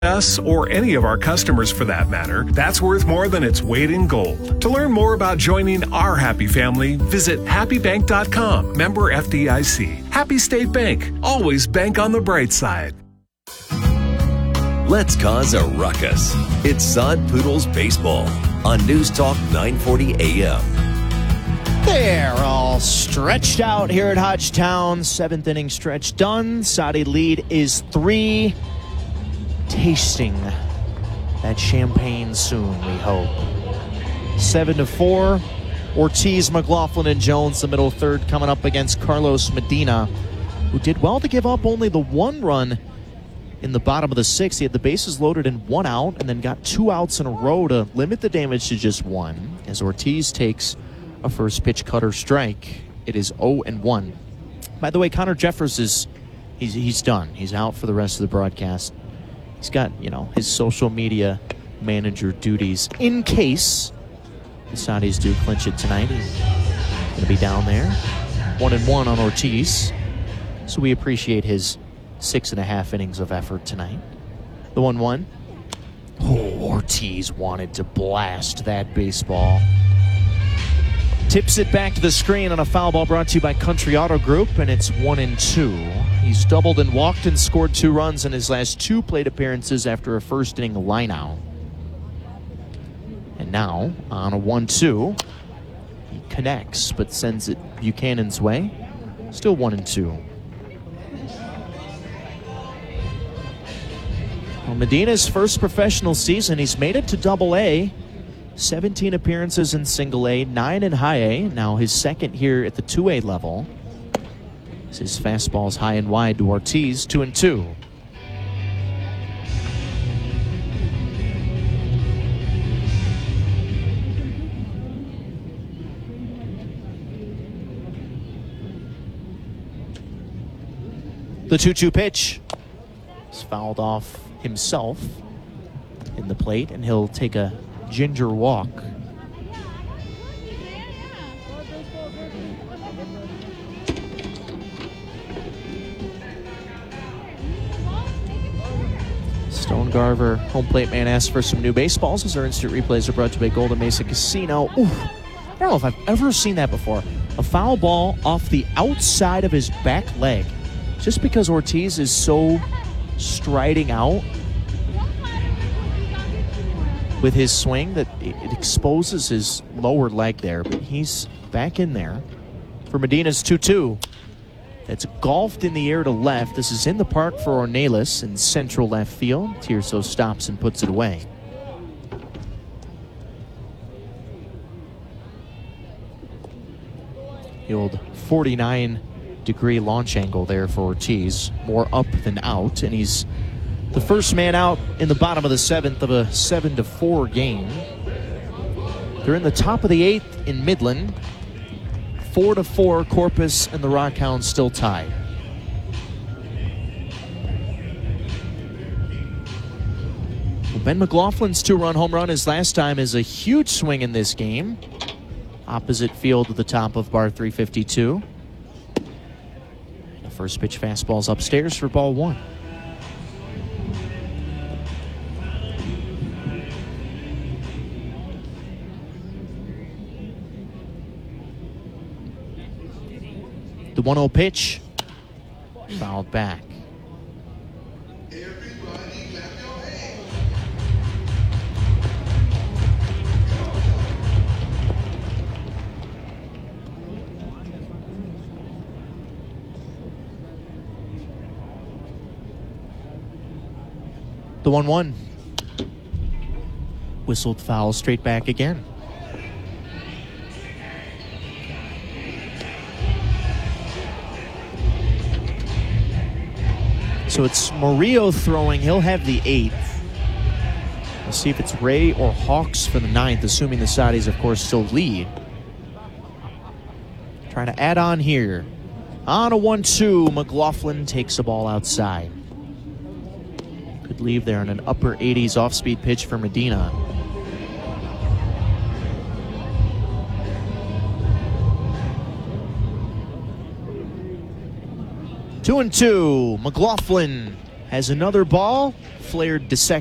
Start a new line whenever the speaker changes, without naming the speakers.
us or any of our customers for that matter, that's worth more than its weight in gold. To learn more about joining our happy family, visit happybank.com, member FDIC. Happy State Bank, always bank on the bright side.
Let's cause a ruckus. It's Sod Poodles Baseball on News Talk 940 AM.
They're all stretched out here at Hodgetown. 7th inning stretch done. Saudi lead is 3. Tasting that champagne soon, we hope. 7-4. Ortiz, McLaughlin, and Jones, the middle third, coming up against Carlos Medina, who did well to give up only the 1 run in the bottom of the 6th. He had the bases loaded and 1 out, and then got 2 outs in a row to limit the damage to just 1. As Ortiz takes a first pitch cutter strike, it is 0-1. By the way, Connor Jeffers he's done. He's out for the rest of the broadcast. He's got, his social media manager duties in case the Saudis do clinch it tonight. He's going to be down there. 1-1 on Ortiz. So we appreciate his 6.5 innings of effort tonight. The 1-1. Oh, Ortiz wanted to blast that baseball. Tips it back to the screen on a foul ball brought to you by Country Auto Group, and it's 1-2. He's doubled and walked and scored 2 runs in his last 2 plate appearances after a first inning lineout. And now, on a 1-2, he connects but sends it Buchanan's way. Still 1-2. Well, Medina's first professional season, he's made it to Double-A. 17 appearances in Single A, 9 in High A. Now his second here at the 2A level. His fastball's high and wide to Ortiz, 2-2. The 2-2 pitch is fouled off himself in the plate, and he'll take a ginger walk. Stonegarver, home plate man, asked for some new baseballs as our instant replays are brought to you by Golden Mesa Casino. Ooh, I don't know if I've ever seen that before. A foul ball off the outside of his back leg. Just because Ortiz is so striding out with his swing that it exposes his lower leg there, but he's back in there for Medina's 2-2. That's golfed in the air to left. This is in the park for Ornelas in central left field. Tirso stops and puts it away. The old 49-degree launch angle there for Ortiz. More up than out, and he's the first man out in the bottom of the 7th of a 7-4 game. They're in the top of the 8th in Midland. 4-4, Corpus and the Rockhounds still tied. Well, Ben McLaughlin's 2-run home run his last time is a huge swing in this game. Opposite field to the top of bar 352. The first pitch fastball's upstairs for ball 1. The 1-0 pitch, fouled back. The 1-1. Whistled foul straight back again. So it's Murillo throwing. He'll have the 8th. We'll see if it's Ray or Hawks for the 9th, assuming the Saudis, of course, still lead. Trying to add on here. On a 1-2, McLaughlin takes the ball outside. Could leave there on an upper 80s off-speed pitch for Medina. Two and two. McLaughlin has another ball flared to second.